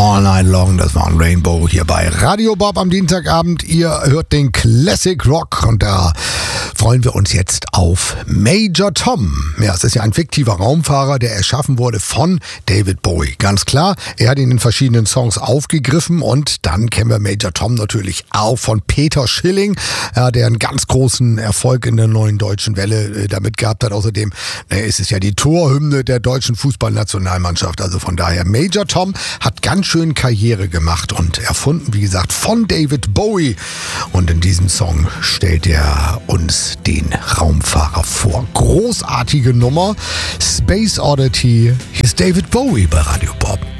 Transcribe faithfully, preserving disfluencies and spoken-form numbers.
All Night Long, das war ein Rainbow hier bei Radio Bob am Dienstagabend. Ihr hört den Classic Rock und da freuen wir uns jetzt auf Major Tom. Ja, es ist ja ein fiktiver Raumfahrer, der erschaffen wurde von David Bowie. Ganz klar, er hat ihn in verschiedenen Songs aufgegriffen und dann kennen wir Major Tom natürlich auch von Peter Schilling, ja, der einen ganz großen Erfolg in der neuen deutschen Welle äh, damit gehabt hat. Außerdem äh, ist es ja die Torhymne der deutschen Fußballnationalmannschaft. Also von daher, Major Tom hat ganz schön Karriere gemacht und erfunden, wie gesagt, von David Bowie. Und in diesem Song stellt er uns den Raumfahrer vor. Großartige Nummer. Space Oddity. Hier ist David Bowie bei Radio Bob.